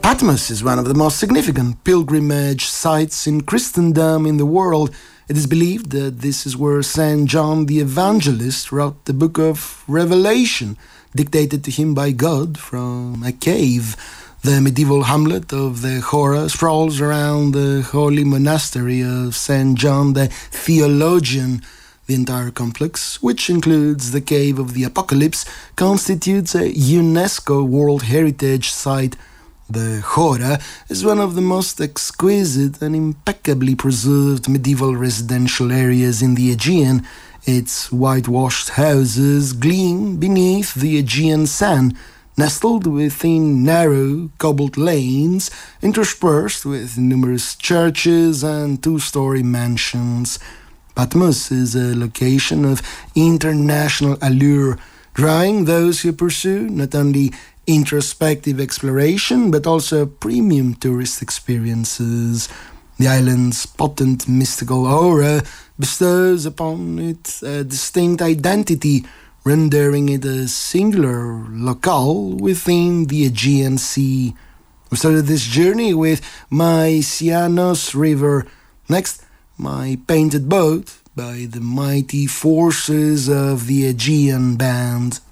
Patmos is one of the most significant pilgrimage sites in Christendom in the world. It is believed that this is where St. John the Evangelist wrote the book of Revelation, dictated to him by God from a cave. The medieval hamlet of the Chora sprawls around the holy monastery of St. John the Theologian. The entire complex, which includes the Cave of the Apocalypse, constitutes a UNESCO World Heritage Site. The Chora is one of the most exquisite and impeccably preserved medieval residential areas in the Aegean. Its whitewashed houses gleam beneath the Aegean Sea, nestled within narrow, cobbled lanes, interspersed with numerous churches and two-story mansions. Patmos is a location of international allure, drawing those who pursue not only introspective exploration but also premium tourist experiences. The island's potent mystical aura bestows upon it a distinct identity, rendering it a singular locale within the Aegean Sea. We started this journey with Mysianos River. Next, My Painted Boat by the mighty forces of the Aegean Band.